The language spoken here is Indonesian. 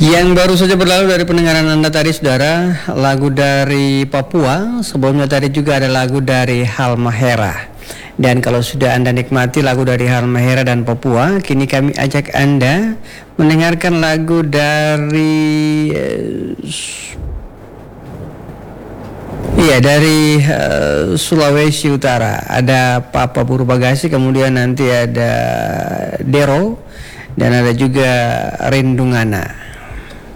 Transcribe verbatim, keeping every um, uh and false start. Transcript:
Yang baru saja berlalu dari pendengaran Anda tadi, saudara, lagu dari Papua. Sebelumnya tadi juga ada lagu dari Halmahera. Dan kalau sudah Anda nikmati lagu dari Halmahera dan Papua, kini kami ajak Anda mendengarkan lagu dari uh, Iya, dari uh, Sulawesi Utara. Ada Papa Purbagasi, kemudian nanti ada Dero, dan ada juga Rindungana.